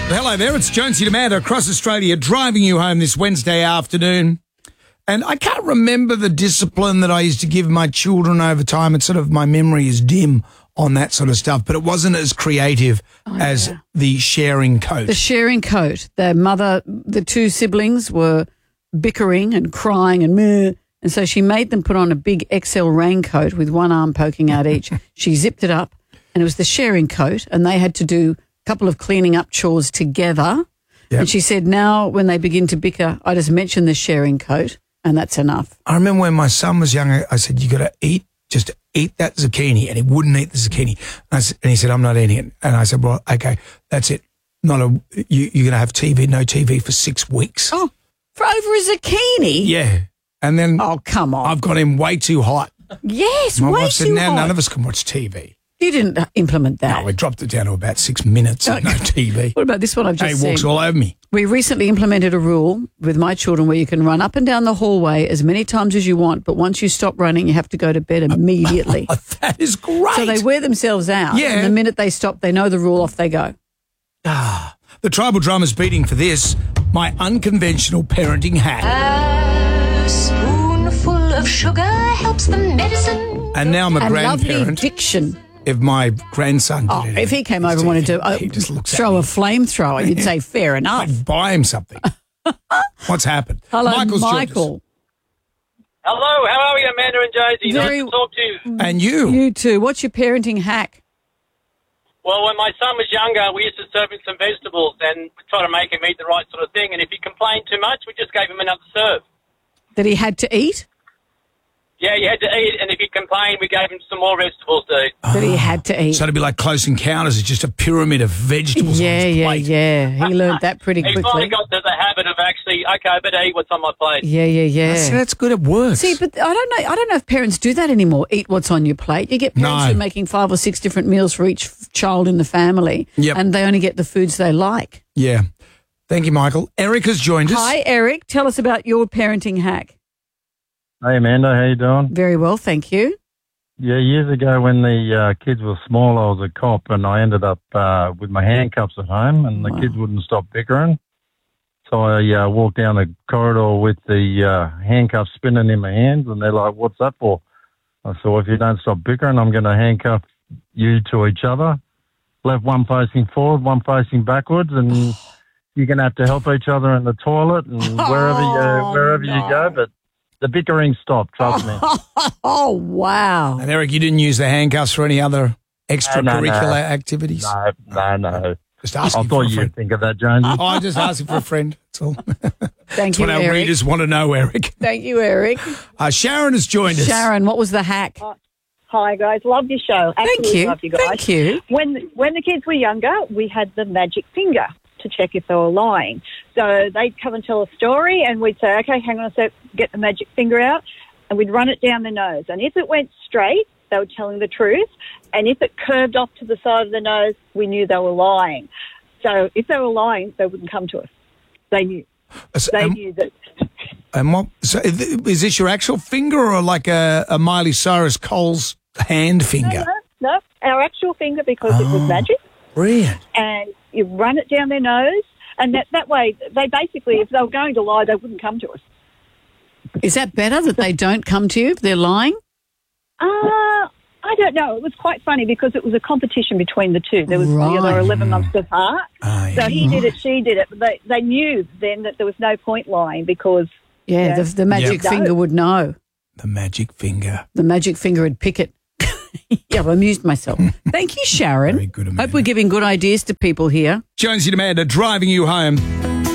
Hello there, it's Jonesy Demand across Australia driving you home this Wednesday afternoon. And I can't remember the discipline that I used to give my children over time. It's sort of, my memory is dim on that sort of stuff, but it wasn't as creative as the sharing coat. The sharing coat. Their mother, the two siblings were bickering and crying and meh, and so she made them put on a big XL raincoat with one arm poking out each. She zipped it up, and it was the sharing coat, and they had to do couple of cleaning up chores together. Yep. And she said, now when they begin to bicker, I just mention the sharing coat and that's enough. I remember when my son was younger, I said, you got to just eat that zucchini. And he wouldn't eat the zucchini. And he said, I'm not eating it. And I said, well, okay, that's it. You're going to have no TV for 6 weeks. Oh, for over a zucchini? Yeah. And then. Oh, come on. I've got him way too hot. Yes, my way wife said, too now hot. none of us can watch TV. You didn't implement that. No, we dropped it down to about 6 minutes of no TV. What about this one I've just seen? He walks all over me. We recently implemented a rule with my children where you can run up and down the hallway as many times as you want, but once you stop running, you have to go to bed immediately. That is great. So they wear themselves out. Yeah. And the minute they stop, they know the rule, off they go. The tribal drummer's beating for this, my unconventional parenting hack. A spoonful of sugar helps the medicine. And now I'm a grandparent. Lovely diction. If my grandson did if he came over and wanted to throw a flamethrower, you'd say, fair enough. I'd buy him something. What's happened? Hello, Michael's Michael. Hello, how are you, Amanda and Josie? Very- Nice to talk to you. And you. You too. What's your parenting hack? Well, when my son was younger, we used to serve him some vegetables and we try to make him eat the right sort of thing. And if he complained too much, we just gave him another serve. That he had to eat? Yeah, he had to eat, and if he complained, we gave him some more vegetables to eat. That he had to eat. So it'd be like Close Encounters. It's just a pyramid of vegetables on his plate. Yeah. He learned that pretty He quickly. finally got to the habit of actually, okay, I better eat what's on my plate. Yeah. See, that's good. It works. See, but I don't know if parents do that anymore. Eat what's on your plate. You get parents who are making 5 or 6 different meals for each child in the family, and they only get the foods they like. Yeah. Thank you, Michael. Eric has joined us. Hi, Eric. Tell us about your parenting hack. Hey, Amanda, how you doing? Very well, thank you. Yeah, years ago when the kids were small, I was a cop and I ended up with my handcuffs at home and the kids wouldn't stop bickering. So I walked down the corridor with the handcuffs spinning in my hands and they're like, what's that for? I said, well, if you don't stop bickering, I'm going to handcuff you to each other. Left one facing forward, one facing backwards, and you're going to have to help each other in the toilet and wherever you go. But the bickering stopped, trust me. Oh, wow. And Eric, you didn't use the handcuffs for any other extracurricular activities? No. Just asking I thought for a friend. you'd think of that, Jonesy. Oh, I'm just asking for a friend. That's all. Thank you, That's what our readers want to know, Eric. Thank you, Eric. Sharon has joined us. Sharon, what was the hack? Hi, guys. Love your show. Absolutely love you guys. Thank you. When the kids were younger, we had the magic finger to check if they were lying. So they'd come and tell a story and we'd say, okay, hang on a sec, get the magic finger out, and we'd run it down their nose. And if it went straight, they were telling the truth. And if it curved off to the side of the nose, we knew they were lying. So if they were lying, they wouldn't come to us. They knew. They knew that. And what? So is this your actual finger or like a Miley Cyrus Cole's hand finger? No, our actual finger, because it was magic. Brilliant. And you run it down their nose, and that way, they basically, if they were going to lie, they wouldn't come to us. Is that better, that they don't come to you if they're lying? I don't know. It was quite funny because it was a competition between the two. There was they were 11 months apart. So he did it, she did it. But they knew then that there was no point lying because... Yeah, the magic finger would know. The magic finger. The magic finger would pick it. Yeah, I've amused myself. Thank you, Sharon. Very good, Amanda. Hope we're giving good ideas to people here. Jonesy and Amanda driving you home.